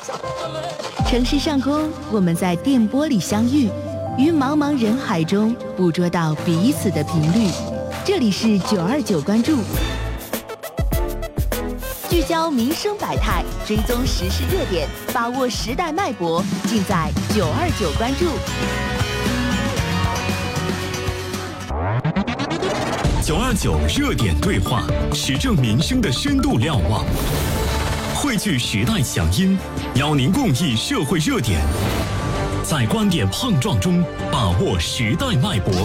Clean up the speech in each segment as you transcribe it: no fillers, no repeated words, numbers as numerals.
城市上空，我们在电波里相遇，于茫茫人海中捕捉到彼此的频率。这里是929关注，聚焦民生百态，追踪时事热点，把握时代脉搏，尽在929关注。 929热点对话，时政民生的深度瞭望，汇聚时代响音，邀您共议社会热点，在观点碰撞中把握时代脉搏。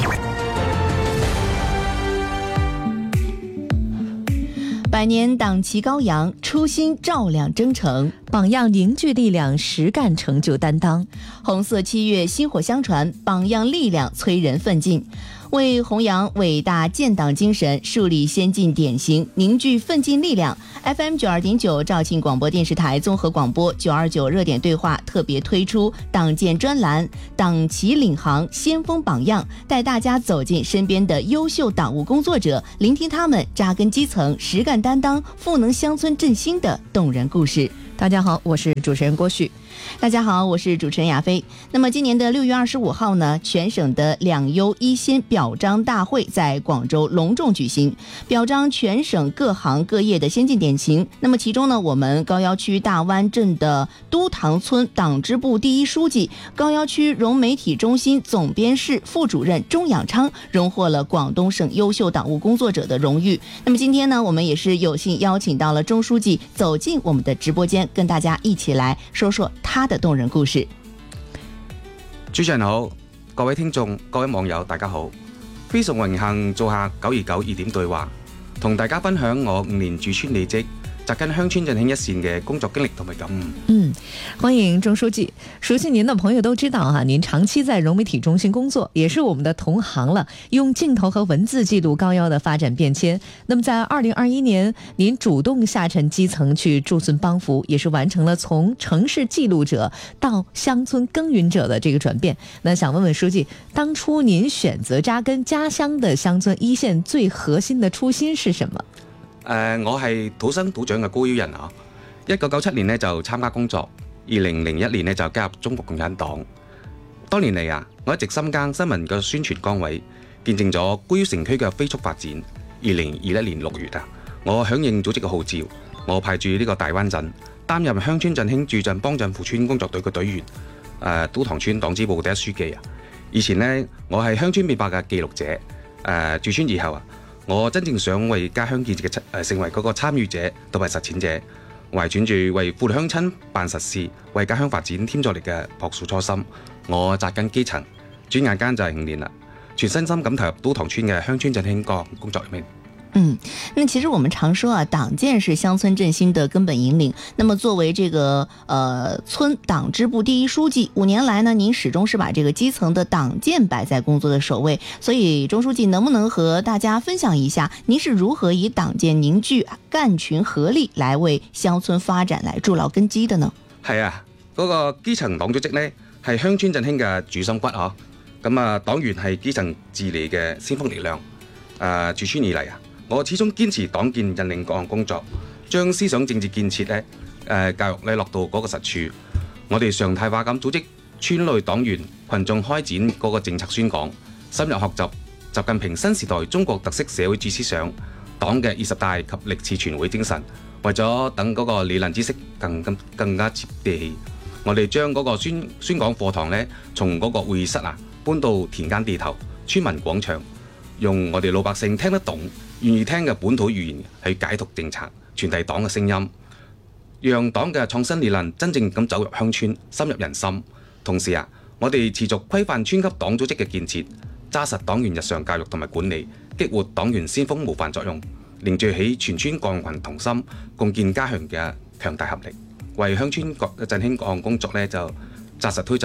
百年党旗高扬，初心照亮征程， 榜样凝聚力量，实干成就担当。 红色7月薪火相传，榜样力量催人奋进。为弘扬伟大建党精神，树立先进典型，凝聚奋进力量。 FM 92.9肇庆广播电视台综合广播929热点对话特别推出党建专栏，党旗领航，先锋榜样，带大家走进身边的优秀党务工作者，聆听他们扎根基层、实干担当、赋能乡村振兴的动人故事。 大家好，我是主持人郭旭。 大家好，我是主持人亚飞。那么今年的6月25号呢，全省的两优一先表彰大会在广州隆重举行，表彰全省各行各业的先进典型。那么其中呢，我们高要区大湾镇的都塘村党支部第一书记、高要区融媒体中心总编室副主任钟养昌荣获了广东省优秀党务工作者的荣誉。那么今天呢，我们也是有幸邀请到了钟书记走进我们的直播间，跟大家一起来说说他的動人故事。 主持人好，各位聽眾、各位網友大家好，非常榮幸做下929熱點對話，同大家分享我5年駐村履職，扎根鄉村振興一線嘅工作經歷同埋感悟。 歡迎鐘書記。熟悉您的朋友都知道哈，您長期在融媒體中心工作，也是我們的同行了，用鏡頭和文字記錄高要的發展變遷。那麼在2021年，您主動下沉基層去駐村幫扶，也是完成了從城市記錄者到鄉村耕耘者的這個轉變。那想問問書記，當初您選擇扎根家鄉的鄉村一線，最核心的初心是什麼？ 我係土生土長嘅高要人啊！1997年呢就參加工作，2001年呢就加入中國共產黨。多年嚟我一直深耕新聞嘅宣傳崗位，見證咗高要城區嘅飛速發展。2021年6月我響應組織嘅號召，我派駐呢個大灣鎮，擔任鄉村振興駐鎮幫鎮扶村工作隊嘅隊員，都塘村黨支部第一書記。以前呢，我係鄉村變化嘅記錄者，駐村以後我真正想為家鄉建設嘅成為嗰個參與者同埋實踐者，懷揣住為父老鄉親辦實事、為家鄉發展添助力嘅樸素初心，我扎根基層，轉眼間就係5年啦，全身心咁投入都塘村嘅鄉村振興工作入面。 那其實我們常說黨建是鄉村振興的根本引領。那麼作為這個村黨支部第一書記，5年來呢，您始終是把這個基層的黨建擺在工作的首位。所以鐘書記能不能和大家分享一下，您是如何以黨建凝聚幹群合力來為鄉村發展來築牢根基的呢？ 係嗰個基層黨組織呢，係鄉村振興嘅主心骨嗬。咁黨員係基層治理嘅先鋒力量。駐村以嚟我始終堅持黨建引領各項工作，將思想政治建設教育落到嗰個實處。我哋常態化咁組織村內黨員群眾開展嗰個政策宣講，深入學習習近平新時代中國特色社會主義思想、黨嘅20大及歷次全會精神。為咗等嗰個理論知識更加接地氣，我哋將嗰個宣講課堂呢，從嗰個會議室搬到田間地頭、村民廣場，用我哋老百姓聽得懂、願意聽嘅本土語言去解讀政策，傳遞黨嘅聲音，讓黨嘅創新理論真正咁走入鄉村，深入人心。同時我哋持續規範村級黨組織嘅建設，紮實黨員日常教育同埋管理，激活黨員先鋒模範作用，凝聚起全村幹群同心，共建家鄉嘅強大合力，為鄉村振興各項工作呢就紮實推進，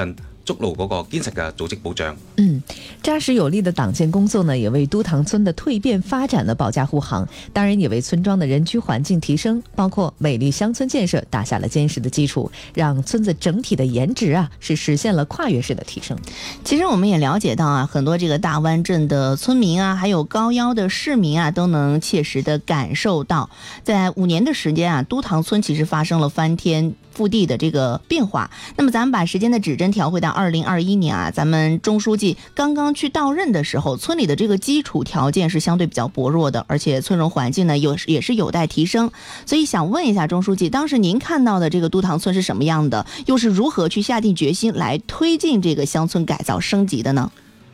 築牢嗰個堅實嘅組織保障。 扎實有力的黨建工作呢，也為都塘村的蛻變發展呢保駕護航，當然也為村莊的人居環境提升，包括美麗鄉村建設打下了堅實的基礎，讓村子整體的顏值啊是實現了跨越式的提升。 其實我們也了解到啊，很多這個大灣鎮的村民啊，還有高腰的市民啊，都能切實的感受到，在5年的時間啊，都塘村其實發生了翻天覆地的這個變化。那麼咱們把時間的指針調回到2021年啊，咱們鍾書記剛剛去到任的時候，村裡的這個基礎條件是相對比較薄弱的，而且村容環境呢也是有待提升。所以想問一下鍾書記，當時您看到的這個都塘村是什麼樣的，又是如何去下定決心來推進這個鄉村改造升級的呢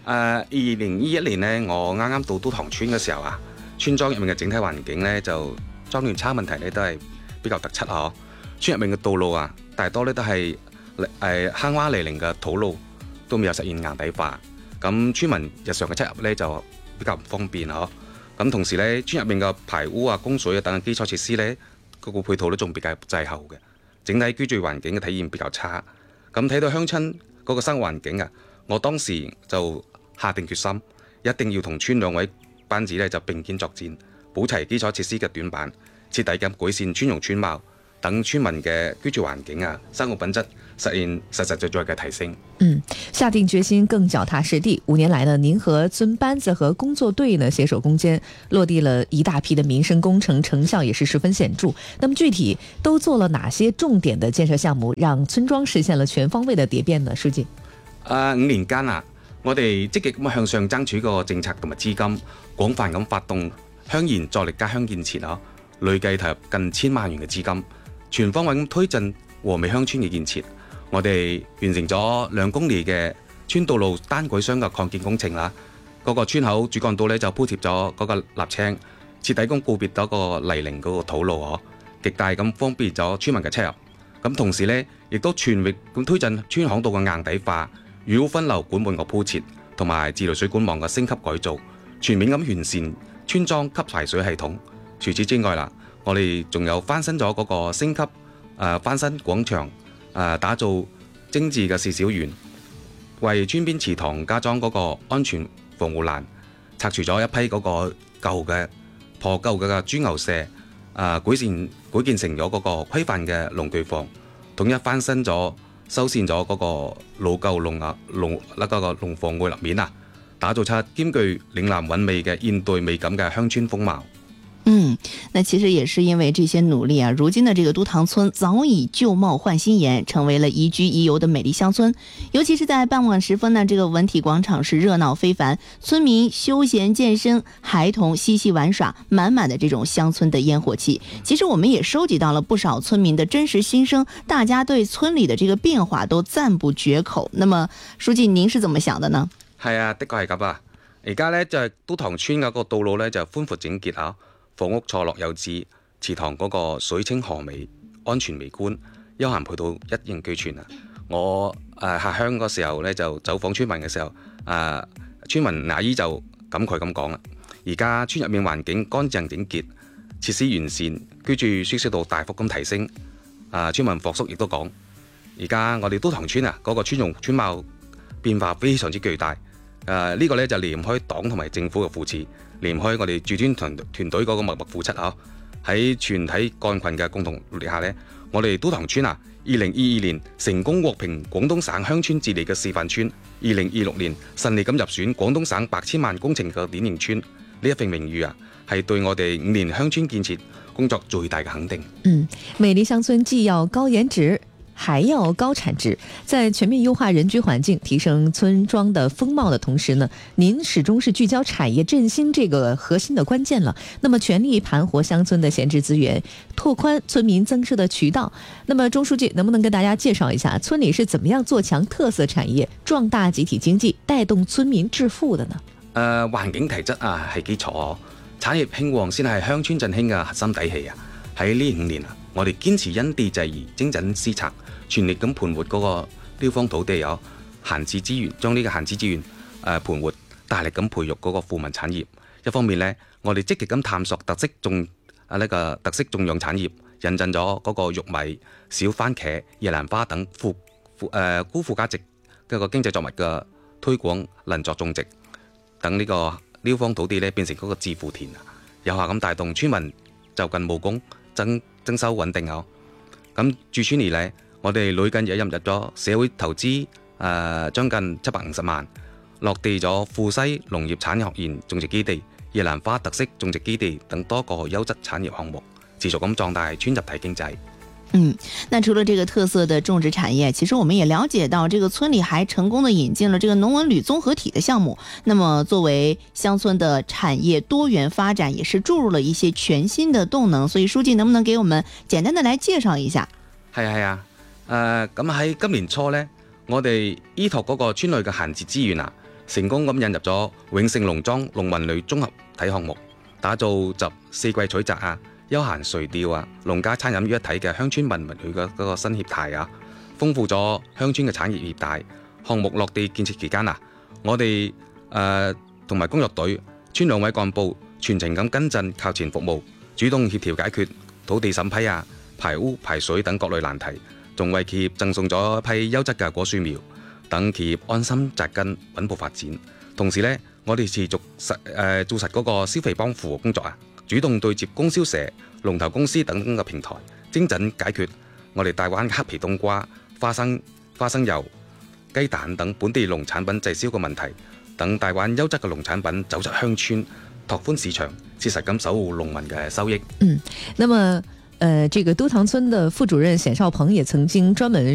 ？2021年呢，我啱啱到都塘村嘅時候啊，村莊入面嘅整體環境呢，就髒亂差問題呢都係比較突出啊。村入面嘅道路啊，大多呢都係坑洼泥濘嘅土路，都未有實現硬底化。咁村民日常嘅出入呢就比較唔方便嗬。咁同時呢，村入面嘅排污啊、供水啊等嘅基礎設施呢，嗰個配套都仲比較滯後嘅，整體居住環境嘅體驗比較差。咁睇到鄉親嗰個生活環境啊，我當時就下定決心，一定要同村兩位班子呢就並肩作戰，補齊基礎設施嘅短板，徹底咁改善村容村貌，等村民嘅居住環境啊、生活品質實現實實在在嘅提升。 下定決心更腳踏實地。5年來呢，您和村班子和工作隊呢攜手攻堅，落地了一大批的民生工程，成效也是十分顯著。那麼具體都做了哪些重點的建設項目，讓村莊實現了全方位的蝶變呢？書記 ，5年間啊，我哋積極咁向上爭取個政策同埋資金，廣泛咁發動鄉研助力家鄉建設啊，累計投入近1000萬元嘅資金，全方位咁推進和美鄉村嘅建設。我哋完成咗2公里嘅村道路單軌箱嘅擴建工程啦，嗰個村口主幹道呢就鋪貼咗嗰個瀝青，徹底咁告別咗個泥濘嗰個土路呵，極大咁方便咗村民嘅出入。咁同時呢，亦都全力咁推進村巷道嘅硬底化、雨污分流管網嘅鋪設，同埋自來水管網嘅升級改造，全面咁完善村莊吸排水系統。除此之外啦，我哋仲有翻新咗嗰個升級翻新廣場。打造精緻嘅4小園，為村邊祠堂加裝嗰個安全防護欄，拆除咗一批嗰個舊嘅破舊嘅豬牛舍，改建成咗嗰個規範嘅農具房，統一翻新咗修繕咗嗰個老舊農房外立面啊，打造出兼具嶺南韻味嘅現代美感嘅鄉村風貌。 那其實也是因為這些努力啊，如今的這個都塘村早已舊貌換新顏，成為了宜居宜遊的美麗鄉村。尤其是在傍晚時分呢，這個文體廣場是熱鬧非凡，村民休閒健身，孩童嬉戲玩耍，滿滿的這種鄉村的煙火氣。其實我們也收集到了不少村民的真實心聲，大家對村裡的這個變化都讚不絕口。那麼書記您是怎麼想的呢？ 係啊，的確係咁啊。而家呢，就係都塘村嗰個道路呢，就寬闊整潔啊，房屋錯落有致，祠堂嗰個水清河美，安全美觀，休閒配套一應俱全啊！我下鄉嗰時候呢，就走訪村民嘅時候，村民阿姨就感慨咁講啦。而家村入面環境乾淨整潔，設施完善，居住舒適度大幅咁提升。村民霍叔亦都講，而家我哋都塘村啊，嗰個村容村貌變化非常之巨大。呢個呢，就離唔開黨同埋政府嘅扶持，離唔開我哋駐村團隊嗰個默默付出啊！喺全體幹群嘅共同努力下呢，我哋都塘村啊，2022年成功獲評廣東省鄉村治理嘅示範村，2026年順利咁入選廣東省8千萬工程嘅典型村。呢一份名譽啊，係對我哋5年鄉村建設工作最大嘅肯定。 美麗鄉村既要高顏值，還要高產值，在全面優化人居環境、提升村莊的風貌的同時呢，您始終是聚焦產業振興這個核心的關鍵了。那麼全力盤活鄉村的閒置資源，拓寬村民增收的渠道。那麼鍾書記能不能跟大家介紹一下村裏是怎麼樣做強特色產業、壯大集體經濟、帶動村民致富的呢？ 環境體質啊係基礎，產業興旺先係鄉村振興嘅核心底氣啊！喺呢5年啊，我哋堅持因地制宜、精準施策，全力咁盤活嗰個丟荒土地有閒置資源，將呢個閒置資源盤活，大力咁培育嗰個富民產業。一方面呢，我哋積極咁探索特色種養產業，引進咗嗰個玉米、小番茄、夜蘭花等高附加值一個經濟作物嘅推廣、鄰作種植等呢個寮荒土地呢變成嗰個致富田，有效咁帶動村民就近務工，增收穩定啊！咁駐村而嚟，我哋累計引入咗社會投資將近750萬，落地咗富西農業產業學園種植基地、夜蘭花特色種植基地等多個優質產業項目，持續咁壯大村集體經濟。 那除了这个特色的种植产业，其实我们也了解到，这个村里还成功的引进了这个农文旅综合体的项目。那么，作为乡村的产业多元发展，也是注入了一些全新的动能。所以，书记能不能给我们简單的來介紹一下？ 係啊，咁喺今年初呢，我哋依託嗰個村內嘅閒置資源成功咁引入咗永盛農莊農文旅綜合體項目，打造集四季採摘休閒垂釣農家餐飲於一體嘅鄉村文旅嘅嗰個新業態豐富咗鄉村嘅產業業態。項目落地建設期間我哋同埋工作隊村兩位幹部全程咁跟進靠前服務，主動協調解決土地審批排污排水等各類難題，仲為企業贈送咗一批優質嘅果樹苗，等企業安心扎根穩步發展。同時呢，我哋持續做實嗰個消費幫扶工作主動對接供銷社、龍頭公司等嘅平台，精準解決我哋大灣黑皮冬瓜、花生油、雞蛋等本地農產品滯銷嘅問題，等大灣優質嘅農產品走出鄉村，拓寬市場，切實咁守護農民嘅收益。 那麼這個都塘村的副主任冼少鵬也曾經專門